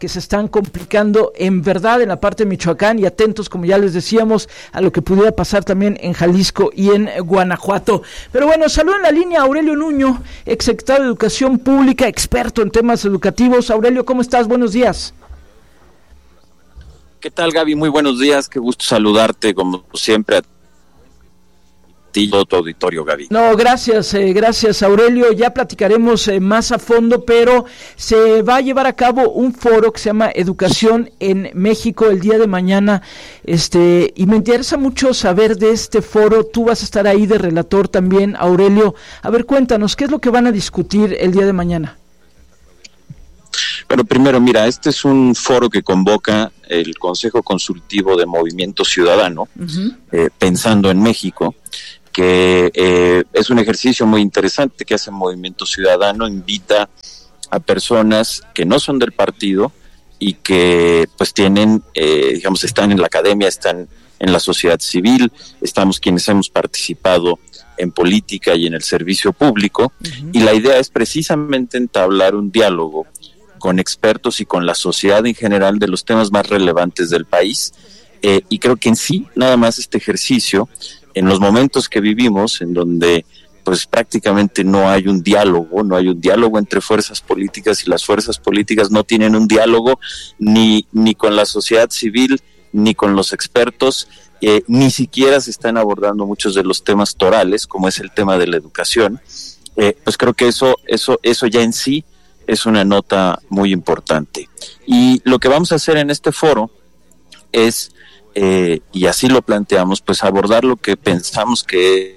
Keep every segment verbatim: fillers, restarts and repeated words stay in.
que se están complicando en verdad en la parte de Michoacán, y atentos, como ya les decíamos, a lo que pudiera pasar también en Jalisco y en Guanajuato. Pero bueno, saludo en la línea a Aurelio Nuño, exsecretario de Educación Pública, experto en temas educativos. Aurelio, ¿cómo estás? Buenos días. ¿Qué tal, Gaby? Muy buenos días, qué gusto saludarte, como siempre, a ti y todo tu auditorio, Gaby. No, gracias, eh, gracias, Aurelio. Ya platicaremos eh, más a fondo, pero se va a llevar a cabo un foro que se llama Educación en México el día de mañana, este, y me interesa mucho saber de este foro. Tú vas a estar ahí de relator también, Aurelio. A ver, cuéntanos, ¿qué es lo que van a discutir el día de mañana? Bueno, primero, mira, este es un foro que convoca el Consejo Consultivo de Movimiento Ciudadano, uh-huh. eh, Pensando en México, que eh, es un ejercicio muy interesante que hace Movimiento Ciudadano. Invita a personas que no son del partido y que pues tienen, eh, digamos, están en la academia, están en la sociedad civil, estamos quienes hemos participado en política y en el servicio público, uh-huh. y la idea es precisamente entablar un diálogo con expertos y con la sociedad en general de los temas más relevantes del país, eh, y creo que en sí, nada más este ejercicio, en los momentos que vivimos, en donde pues prácticamente no hay un diálogo, no hay un diálogo entre fuerzas políticas, y las fuerzas políticas no tienen un diálogo ni, ni con la sociedad civil, ni con los expertos, eh, ni siquiera se están abordando muchos de los temas torales, como es el tema de la educación, eh, pues creo que eso, eso, eso ya en sí es una nota muy importante. Y lo que vamos a hacer en este foro es, eh, y así lo planteamos, pues abordar lo que pensamos que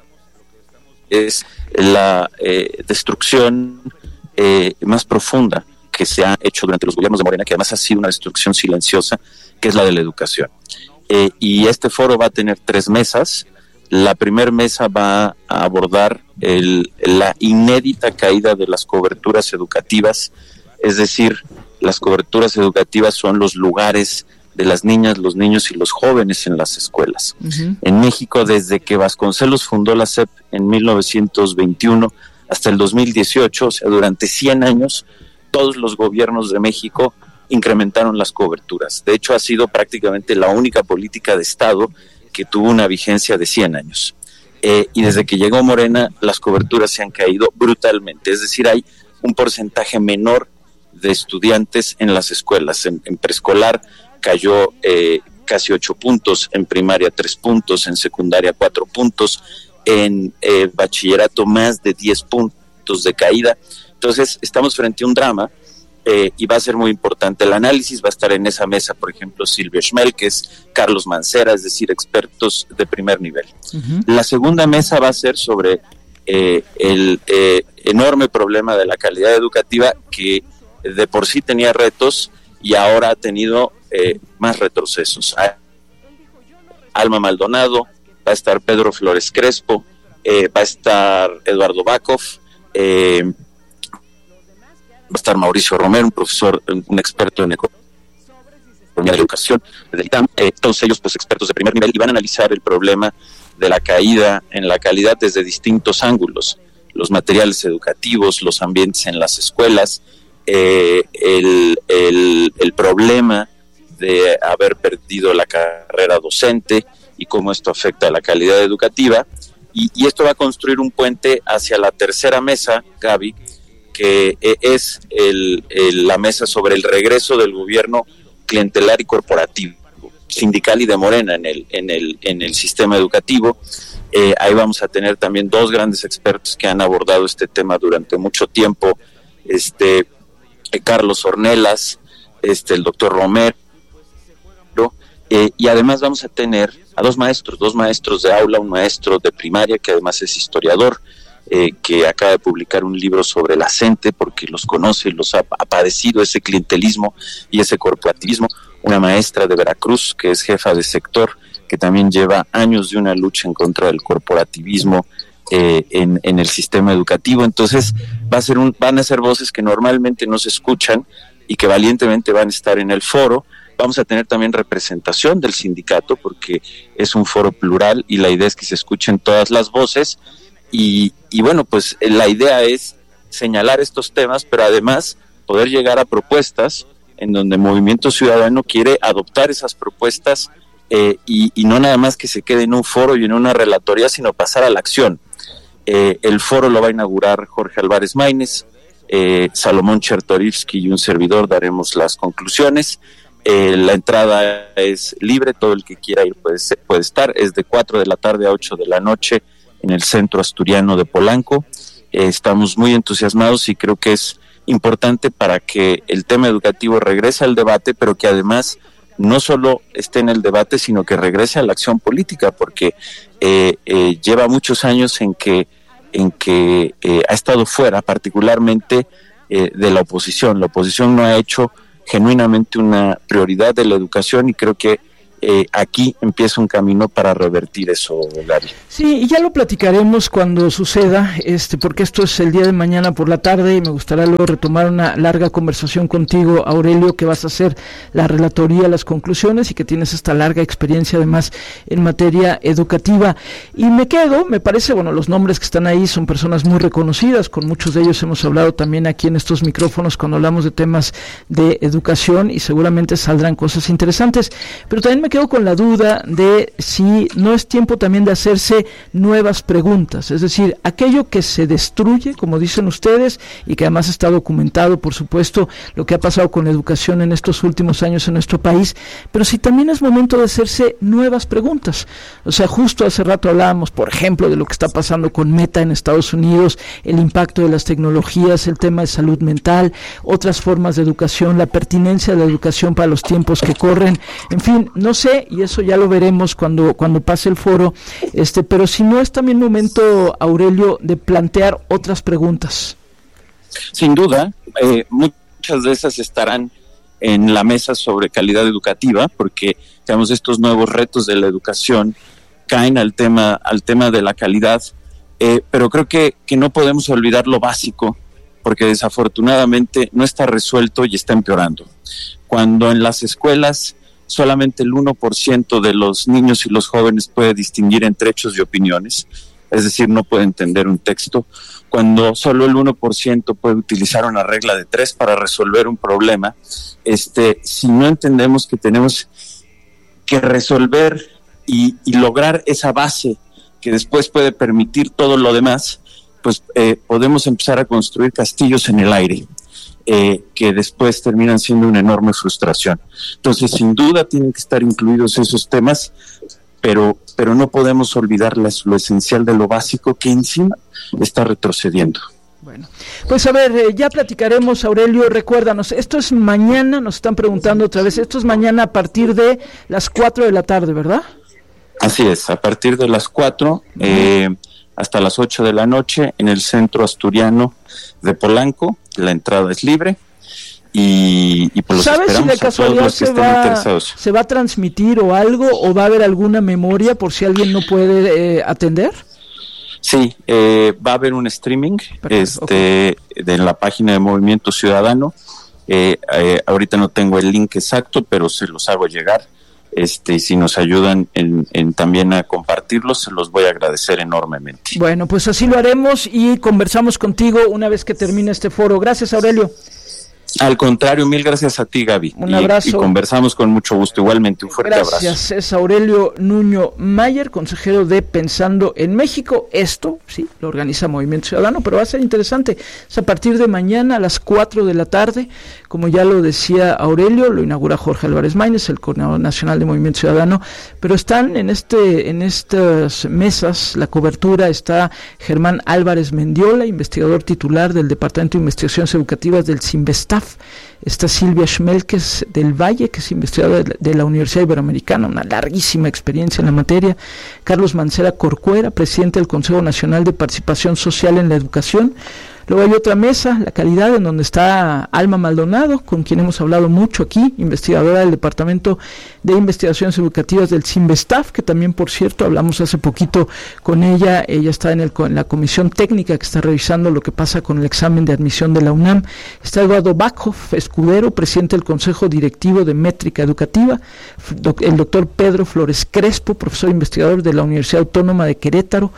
es la eh, destrucción eh, más profunda que se ha hecho durante los gobiernos de Morena, que además ha sido una destrucción silenciosa, que es la de la educación. Eh, y este foro va a tener tres mesas. La primera mesa va a abordar el, la inédita caída de las coberturas educativas, es decir, las coberturas educativas son los lugares de las niñas, los niños y los jóvenes en las escuelas. Uh-huh. En México, desde que Vasconcelos fundó la S E P en mil novecientos veintiuno hasta el dos mil dieciocho, o sea, durante cien años, todos los gobiernos de México incrementaron las coberturas. De hecho, ha sido prácticamente la única política de Estado que tuvo una vigencia de cien años. Eh, y desde que llegó Morena, las coberturas se han caído brutalmente. Es decir, hay un porcentaje menor de estudiantes en las escuelas. En, en preescolar cayó eh, casi ocho puntos, en primaria tres puntos, en secundaria cuatro puntos, en eh, bachillerato más de diez puntos de caída. Entonces, estamos frente a un drama. Eh, y va a ser muy importante el análisis. Va a estar en esa mesa, por ejemplo, Silvio Schmelkes, Carlos Mancera, es decir, expertos de primer nivel. Uh-huh. La segunda mesa va a ser sobre eh, el eh, enorme problema de la calidad educativa, que de por sí tenía retos y ahora ha tenido eh, más retrocesos. Alma Maldonado, va a estar Pedro Flores Crespo, eh, va a estar Eduardo Bakov, eh, va a estar Mauricio Romero, un profesor, un experto en economía de educación del I T A M, eh, todos ellos pues expertos de primer nivel, y van a analizar el problema de la caída en la calidad desde distintos ángulos: los materiales educativos, los ambientes en las escuelas, eh, el, el, el problema de haber perdido la carrera docente y cómo esto afecta a la calidad educativa, y, y esto va a construir un puente hacia la tercera mesa, Gaby, que es el, el, la mesa sobre el regreso del gobierno clientelar y corporativo, sindical y de Morena en el, en el, en el sistema educativo. Eh, ahí vamos a tener también dos grandes expertos que han abordado este tema durante mucho tiempo, este eh, Carlos Ornelas, este el doctor Romero, eh, y además vamos a tener a dos maestros, dos maestros de aula, un maestro de primaria que además es historiador, Eh, que acaba de publicar un libro sobre la gente porque los conoce, los ha, ha padecido ese clientelismo y ese corporativismo. Una maestra de Veracruz que es jefa de sector, que también lleva años de una lucha en contra del corporativismo eh, en, en el sistema educativo. Entonces va a ser un, van a ser voces que normalmente no se escuchan y que valientemente van a estar en el foro. Vamos a tener también representación del sindicato porque es un foro plural y la idea es que se escuchen todas las voces. Y, y bueno, pues la idea es señalar estos temas, pero además poder llegar a propuestas en donde Movimiento Ciudadano quiere adoptar esas propuestas eh, y, y no nada más que se quede en un foro y en una relatoría, sino pasar a la acción. Eh, el foro lo va a inaugurar Jorge Álvarez Maínez, eh, Salomón Chertorivsky y un servidor daremos las conclusiones. Eh, la entrada es libre, todo el que quiera ir puede, ser, puede estar, es de cuatro de la tarde a ocho de la noche en el Centro Asturiano de Polanco. Eh, estamos muy entusiasmados y creo que es importante para que el tema educativo regrese al debate, pero que además no solo esté en el debate, sino que regrese a la acción política, porque eh, eh, lleva muchos años en que, en que eh, ha estado fuera, particularmente eh, de la oposición. La oposición no ha hecho genuinamente una prioridad de la educación y creo que Eh, aquí empieza un camino para revertir eso, Gaby. Sí, y ya lo platicaremos cuando suceda, este, porque esto es el día de mañana por la tarde y me gustaría luego retomar una larga conversación contigo, Aurelio, que vas a hacer la relatoría, las conclusiones y que tienes esta larga experiencia además en materia educativa. Y me quedo, me parece, bueno, los nombres que están ahí son personas muy reconocidas, con muchos de ellos hemos hablado también aquí en estos micrófonos cuando hablamos de temas de educación y seguramente saldrán cosas interesantes, pero también me quedo con la duda de si no es tiempo también de hacerse nuevas preguntas, es decir, aquello que se destruye, como dicen ustedes, y que además está documentado, por supuesto, lo que ha pasado con la educación en estos últimos años en nuestro país, pero si también es momento de hacerse nuevas preguntas. O sea, justo hace rato hablábamos, por ejemplo, de lo que está pasando con Meta en Estados Unidos, el impacto de las tecnologías, el tema de salud mental, otras formas de educación, la pertinencia de la educación para los tiempos que corren, en fin, no sé, y eso ya lo veremos cuando cuando pase el foro, este, pero si no es también momento, Aurelio, de plantear otras preguntas. Sin duda, eh, muchas de esas estarán en la mesa sobre calidad educativa, porque digamos estos nuevos retos de la educación caen al tema al tema de la calidad, eh, pero creo que que no podemos olvidar lo básico, porque desafortunadamente no está resuelto y está empeorando. Cuando en las escuelas solamente el uno por ciento de los niños y los jóvenes puede distinguir entre hechos y opiniones, es decir, no puede entender un texto, cuando solo el uno por ciento puede utilizar una regla de tres para resolver un problema, este, si no entendemos que tenemos que resolver y, y lograr esa base que después puede permitir todo lo demás, pues eh, podemos empezar a construir castillos en el aire. Eh, que después terminan siendo una enorme frustración. Entonces, sin duda tienen que estar incluidos esos temas, pero, pero no podemos olvidar lo esencial de lo básico que encima está retrocediendo. Bueno, pues a ver, eh, ya platicaremos, Aurelio, recuérdanos, esto es mañana, nos están preguntando otra vez, esto es mañana a partir de las cuatro de la tarde, ¿verdad? Así es, a partir de las cuatro eh, hasta las ocho de la noche en el Centro Asturiano de Polanco. La entrada es libre y, y pues los ¿sabes si de casualidad se va, se va a transmitir o algo, o va a haber alguna memoria por si alguien no puede eh, atender? Sí, eh, va a haber un streaming Perfecto, este okay. de la página de Movimiento Ciudadano. Eh, eh, ahorita no tengo el link exacto, pero se los hago llegar. Este, y si nos ayudan en, en también a compartirlos, se los voy a agradecer enormemente. Bueno, pues así lo haremos y conversamos contigo una vez que termine este foro. Gracias, Aurelio. Al contrario, mil gracias a ti, Gaby. Un abrazo. Y, y conversamos con mucho gusto. Igualmente, un fuerte gracias. abrazo. Gracias. Es Aurelio Nuño Mayer, consejero de Pensando en México. Esto, sí, lo organiza Movimiento Ciudadano, pero va a ser interesante. Es a partir de mañana a las cuatro de la tarde. Como ya lo decía Aurelio, lo inaugura Jorge Álvarez Maínez, el coordinador nacional de Movimiento Ciudadano. Pero están en este en estas mesas, la cobertura, está Germán Álvarez Mendiola, investigador titular del Departamento de Investigaciones Educativas del CIMBESTAF. Está Silvia Schmelkes del Valle, que es investigadora de la Universidad Iberoamericana, una larguísima experiencia en la materia. Carlos Mancera Corcuera, presidente del Consejo Nacional de Participación Social en la Educación. Luego hay otra mesa, la calidad, en donde está Alma Maldonado, con quien hemos hablado mucho aquí, investigadora del Departamento de Investigaciones Educativas del CIMBESTAF, que también, por cierto, hablamos hace poquito con ella. Ella está en, el, en la comisión técnica que está revisando lo que pasa con el examen de admisión de la UNAM. Está Eduardo Backhoff Escudero, presidente del Consejo Directivo de Métrica Educativa. El doctor Pedro Flores Crespo, profesor investigador de la Universidad Autónoma de Querétaro.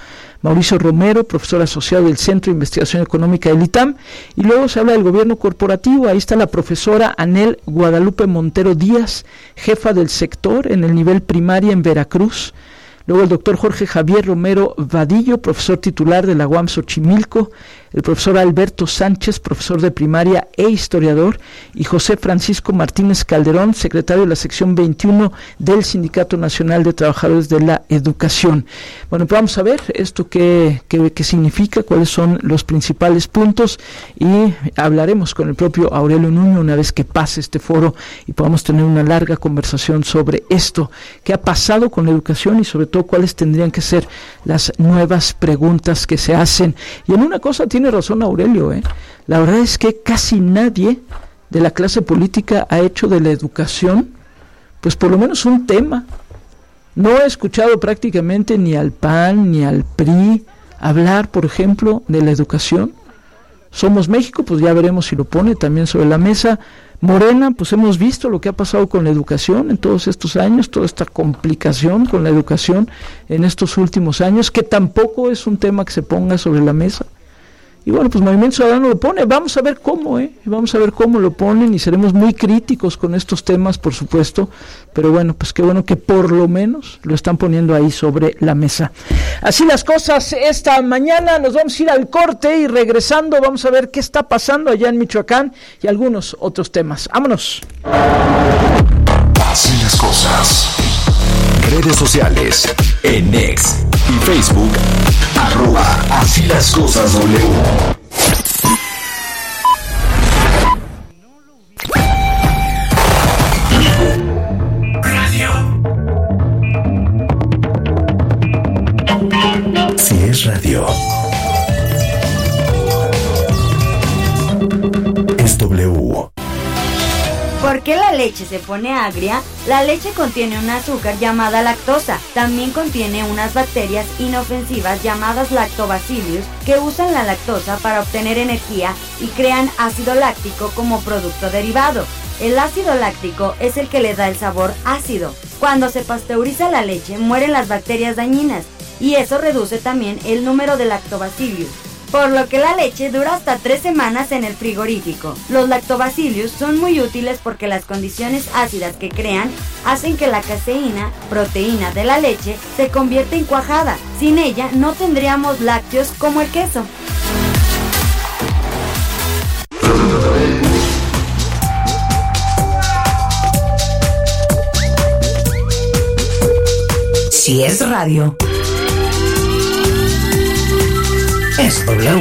Mauricio Romero, profesor asociado del Centro de Investigación Económica del ITAM, y luego se habla del gobierno corporativo. Ahí está la profesora Anel Guadalupe Montero Díaz, jefa del sector en el nivel primaria en Veracruz. Luego el doctor Jorge Javier Romero Vadillo, profesor titular de la U A M Xochimilco, el profesor Alberto Sánchez, profesor de primaria e historiador, y José Francisco Martínez Calderón, secretario de la sección veintiuno del Sindicato Nacional de Trabajadores de la Educación. Bueno, pues vamos a ver esto qué, qué, qué significa, cuáles son los principales puntos, y hablaremos con el propio Aurelio Nuño una vez que pase este foro y podamos tener una larga conversación sobre esto, qué ha pasado con la educación y sobre todo cuáles tendrían que ser las nuevas preguntas que se hacen. Y en una cosa tiene razón Aurelio, ¿eh? La verdad es que casi nadie de la clase política ha hecho de la educación, pues por lo menos un tema. No he escuchado prácticamente ni al P A N ni al P R I hablar, por ejemplo, de la educación. Somos México, pues ya veremos si lo pone también sobre la mesa. Morena, pues hemos visto lo que ha pasado con la educación en todos estos años, toda esta complicación con la educación en estos últimos años, que tampoco es un tema que se ponga sobre la mesa. Y bueno, pues Movimiento Ciudadano lo pone, vamos a ver cómo, ¿eh? Vamos a ver cómo lo ponen y seremos muy críticos con estos temas, por supuesto, pero bueno, pues qué bueno que por lo menos lo están poniendo ahí sobre la mesa. Así las cosas esta mañana, nos vamos a ir al corte y regresando vamos a ver qué está pasando allá en Michoacán y algunos otros temas. ¡Vámonos! Así las cosas. Redes sociales, en X y Facebook, arroba Así las cosas W. Radio. Si es radio, es W. ¿Por qué la leche se pone agria? La leche contiene un azúcar llamada lactosa. También contiene unas bacterias inofensivas llamadas lactobacillus que usan la lactosa para obtener energía y crean ácido láctico como producto derivado. El ácido láctico es el que le da el sabor ácido. Cuando se pasteuriza la leche mueren las bacterias dañinas y eso reduce también el número de lactobacillus, por lo que la leche dura hasta tres semanas en el frigorífico. Los lactobacillus son muy útiles porque las condiciones ácidas que crean hacen que la caseína, proteína de la leche, se convierta en cuajada. Sin ella no tendríamos lácteos como el queso. Si es radio, es W.